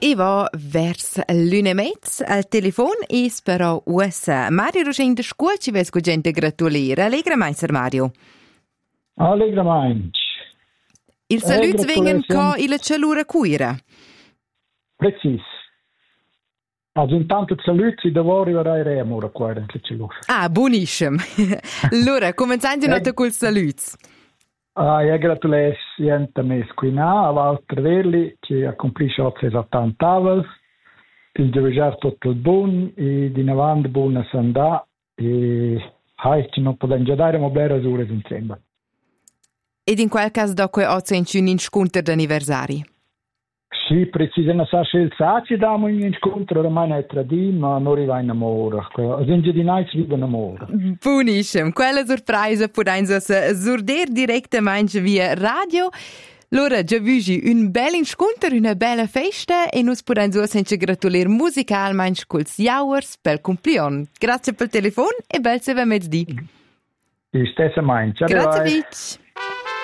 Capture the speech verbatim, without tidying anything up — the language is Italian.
I va vers l'unemez al telefon is però ussa. Mario Rogen de scuol ci ves cu gente gratulira. Allegra mai, Sir Mario. Allegra mai. Il saluts vengan co ila celura cuira. Precis. Also intanto saluti da vori varai remora qua in celura. Ah, buonissimo. Allora, cominciamo nota col saluts. Ah, io gratules gente mes qui na, a Walter Verli, che accomplisce otto settanta tavel, il devejar tutto il buon, e di navand buona sandà, e hai, ci non podem già dare, ma bere asure insieme. Ed in quel caso dopo ho sentito un incontro d'anniversari? Sì, precisamente sa scelta, ci diamo un incontro, ormai è tradito, ma non arriva in amore. Quindi di noi vive in amore. Buonissimo, quella sorpresa potete sorder direttamente via radio. Allora, già vuoi un bel incontro, una bella festa e noi possiamo sempre gratulare musicalmente con gli hours per il compleanno. Grazie per il telefono e bel se vediamo. E stessa mai. Grazie, Vic.